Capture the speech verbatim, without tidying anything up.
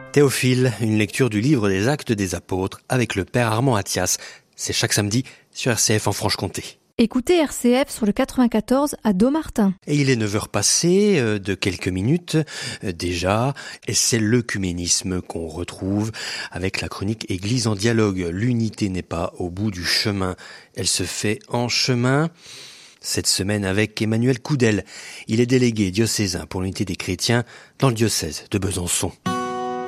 Théophile, une lecture du livre des Actes des Apôtres avec le père Armand Athias. C'est chaque samedi sur R C F en Franche-Comté. Écoutez R C F sur le quatre-vingt-quatorze à Dommartin. Et il est neuf heures passées euh, de quelques minutes euh, déjà, et c'est l'œcuménisme qu'on retrouve avec la chronique Église en dialogue. L'unité n'est pas au bout du chemin, elle se fait en chemin. Cette semaine avec Emmanuel Coudel, il est délégué diocésain pour l'unité des chrétiens dans le diocèse de Besançon.